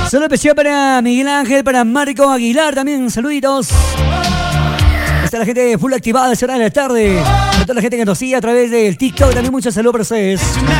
Saludo especial para Miguel Ángel, para Marco Aguilar también, saluditos. Está la gente full activada a esa hora de la tarde. Para toda la gente que nos sigue a través del TikTok, también muchos saludos para ustedes.